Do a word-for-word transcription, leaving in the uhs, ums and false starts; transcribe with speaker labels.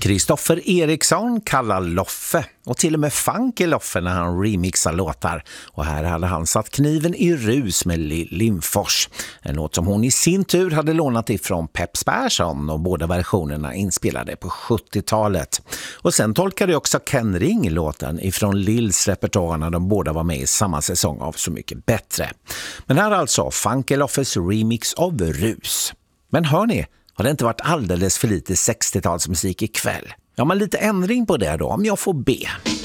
Speaker 1: Kristoffer Eriksson kallar Loffe och till och med Funky Loffe när han remixar låtar. Och här hade han satt kniven i rus med Lill Lindfors. En låt som hon i sin tur hade lånat ifrån Peps Persson och båda versionerna inspelade på sjuttiotalet. Och sen tolkade också Ken Ring låten ifrån Lills repertoar när de båda var med i samma säsong av Så mycket bättre. Men här alltså Funky Loffes remix av Rus. Men hör ni, har det inte varit alldeles för lite sextiotalsmusik ikväll? Ja, men lite ändring på det då, om jag får be.